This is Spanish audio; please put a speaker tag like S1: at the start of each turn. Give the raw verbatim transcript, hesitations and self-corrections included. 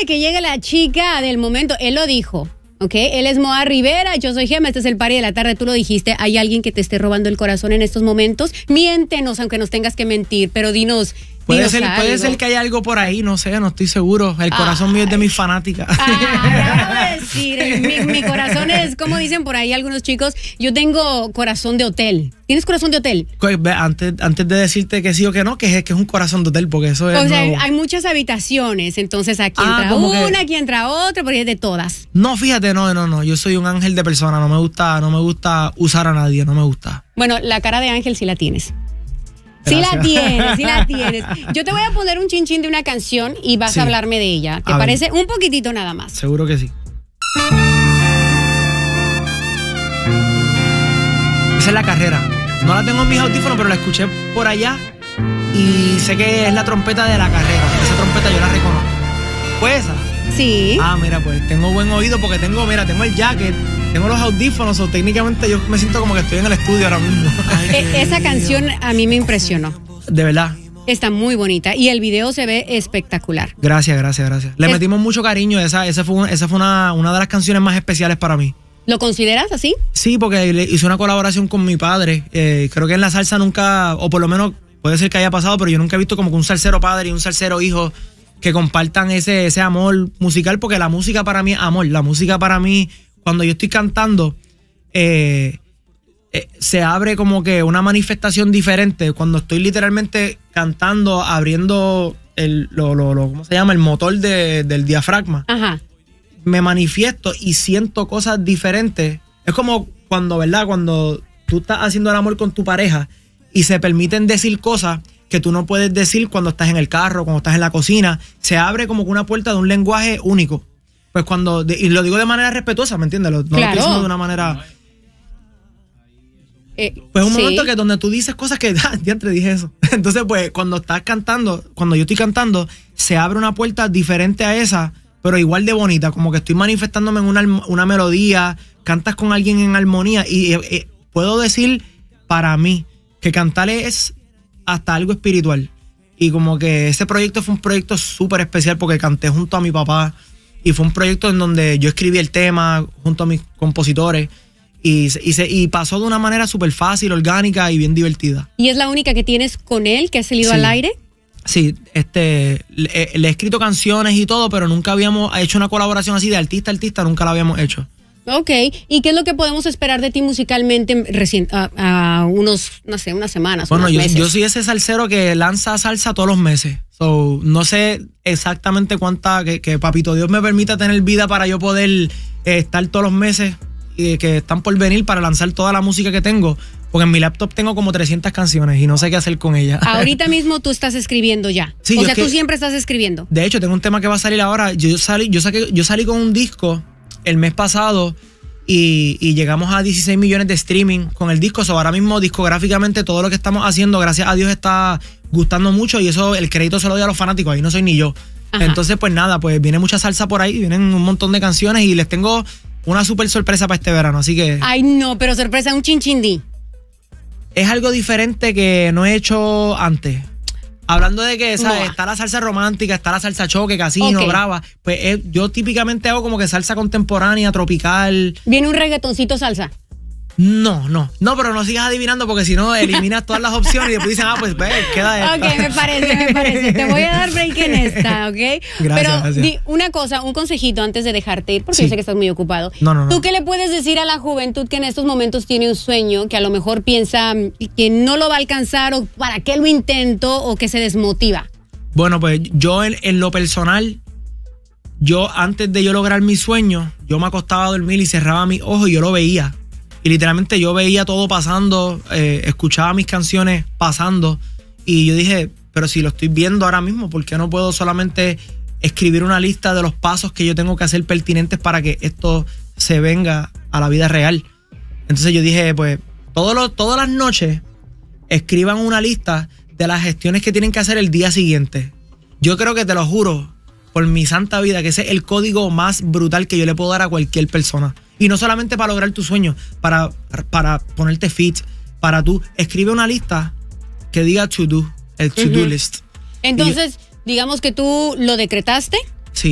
S1: de que llegue la chica del momento, él lo dijo. Ok, él es Moa Rivera, yo soy Gema, este es el party de la tarde, tú lo dijiste, ¿hay alguien que te esté robando el corazón en estos momentos? Miéntenos, aunque nos tengas que mentir, pero dinos,
S2: Puede
S1: dinos
S2: ser,
S1: algo.
S2: puede ser que haya algo por ahí, no sé, no estoy seguro. El corazón
S1: Ay.
S2: mío es de mis fanáticas.
S1: Ah, decir, mi, mi corazón es, como dicen por ahí algunos chicos, yo tengo corazón de hotel. ¿Tienes corazón de hotel?
S2: Antes, antes de decirte que sí o que no, que es, que es un corazón de hotel, porque eso es
S1: O sea,
S2: nuevo.
S1: hay muchas habitaciones, entonces aquí
S2: Ah,
S1: entra
S2: como que-
S1: una, aquí entra otra, porque es de todas.
S2: No, fíjate, no, no, no. Yo soy un ángel de persona. No me gusta, no me gusta usar a nadie, no me gusta.
S1: Bueno, la cara de Ángel sí la tienes. Sí
S2: Gracias.
S1: la tienes, sí la tienes. Yo te voy a poner un chinchín de una canción y vas
S2: Sí.
S1: a hablarme de ella. ¿Te
S2: A ver.
S1: parece? Un poquitito nada más.
S2: Seguro que sí. Esa es la carrera. No la tengo en mis audífonos, pero la escuché por allá y sé que es la trompeta de la carrera. Esa trompeta yo la reconozco. ¿Pues esa?
S1: Sí.
S2: Ah, mira, pues tengo buen oído porque tengo, mira, tengo el jacket, tengo los audífonos, o técnicamente yo me siento como que estoy en el estudio ahora mismo.
S1: E- esa canción a mí me impresionó.
S2: De verdad.
S1: Está muy bonita y el video se ve espectacular.
S2: Gracias, gracias, gracias. Le
S1: Es-
S2: metimos mucho cariño. Esa, esa fue, una, esa fue una, una de las canciones más especiales para mí.
S1: ¿Lo consideras así?
S2: Sí, porque le hice una colaboración con mi padre. Eh, creo que en la salsa nunca, o por lo menos puede ser que haya pasado, pero yo nunca he visto como que un salsero padre y un salsero hijo que compartan ese, ese amor musical, porque la música para mí es amor. La música para mí, cuando yo estoy cantando, eh, eh, se abre como que una manifestación diferente. Cuando estoy literalmente cantando, abriendo el, lo, lo, lo, ¿cómo se llama? El motor de, del diafragma.
S1: Ajá.
S2: Me manifiesto y siento cosas diferentes. Es como cuando, ¿verdad? Cuando tú estás haciendo el amor con tu pareja y se permiten decir cosas que tú no puedes decir cuando estás en el carro, cuando estás en la cocina. Se abre como que una puerta de un lenguaje único. Pues cuando, de- y lo digo de manera respetuosa, ¿me entiendes? Lo- No lo
S1: Claro.
S2: estoy diciendo de una manera...
S1: Eh,
S2: Pues es un
S1: sí.
S2: momento que donde tú dices cosas que, ah, diantre, dije eso. Entonces, pues, cuando estás cantando, cuando yo estoy cantando, se abre una puerta diferente a esa, pero igual de bonita, como que estoy manifestándome en una, arm- una melodía, cantas con alguien en armonía, y eh, eh, puedo decir, para mí, que cantar es hasta algo espiritual. Y como que ese proyecto fue un proyecto súper especial porque canté junto a mi papá, y fue un proyecto en donde yo escribí el tema junto a mis compositores, y, se- y, se- y pasó de una manera súper fácil, orgánica y bien divertida.
S1: ¿Y es la única que tienes con él que ha salido
S2: Sí.
S1: al aire?
S2: Sí, este, le, le he escrito canciones y todo, pero nunca habíamos hecho una colaboración así de artista a artista, nunca la habíamos hecho.
S1: Ok. ¿Y qué es lo que podemos esperar de ti musicalmente recién, a, a unos, no sé, unas semanas,
S2: Bueno,
S1: unos
S2: yo,
S1: meses?
S2: yo soy ese salsero que lanza salsa todos los meses. So, no sé exactamente cuánta, que, que Papito Dios me permita tener vida para yo poder eh, estar todos los meses y que están por venir para lanzar toda la música que tengo. Porque en mi laptop tengo como trescientas canciones y no sé qué hacer con ellas.
S1: Ahorita mismo tú estás escribiendo ya.
S2: Sí,
S1: o
S2: yo
S1: sea,
S2: es que-
S1: tú siempre estás escribiendo.
S2: De hecho, tengo un tema que va a salir ahora. Yo salí, yo saqué, yo salí con un disco el mes pasado y, y llegamos a dieciséis millones de streaming con el disco. So, ahora mismo, discográficamente, todo lo que estamos haciendo, gracias a Dios, está gustando mucho y eso, el crédito se lo doy a los fanáticos. Ahí no soy ni yo.
S1: Ajá.
S2: Entonces, pues nada, pues viene mucha salsa por ahí, vienen un montón de canciones y les tengo una súper sorpresa para este verano. Así que
S1: Ay, no, pero sorpresa, un chinchindí.
S2: es algo diferente que no he hecho antes. Hablando de que, ¿sabes?
S1: No.
S2: Está la salsa romántica, está la salsa choque, casino,
S1: Ok.
S2: brava. Pues eh, yo típicamente hago como que salsa contemporánea, tropical.
S1: Viene un reggaetoncito salsa.
S2: No, no. No, pero no sigas adivinando porque si no eliminas todas las opciones y después dicen, ah, pues, pues queda esta.
S1: Ok, me parece, me parece. Te voy a dar break en esta, ¿ok?
S2: Gracias,
S1: Pero
S2: gracias.
S1: di una cosa, un consejito antes de dejarte ir, porque
S2: Sí.
S1: yo sé que estás muy ocupado.
S2: No, no, no.
S1: ¿Tú qué le puedes decir a la juventud que en estos momentos tiene un sueño, que a lo mejor piensa mm, que no lo va a alcanzar o para qué lo intento o que se desmotiva?
S2: Bueno, pues yo en, en lo personal, yo antes de yo lograr mi sueño, yo me acostaba a dormir y cerraba mis ojos y yo lo veía. Y literalmente yo veía todo pasando, eh, escuchaba mis canciones pasando y yo dije, pero si lo estoy viendo ahora mismo, ¿por qué no puedo solamente escribir una lista de los pasos que yo tengo que hacer pertinentes para que esto se venga a la vida real? Entonces yo dije, pues todos los, todas las noches escriban una lista de las gestiones que tienen que hacer el día siguiente. Yo creo que te lo juro, por mi santa vida, que ese es el código más brutal que yo le puedo dar a cualquier persona. Y no solamente para lograr tu sueño, para, para ponerte fit, para tú, escribe una lista que diga to do, el to do
S1: Ujú.
S2: list.
S1: Entonces, digamos que tú lo decretaste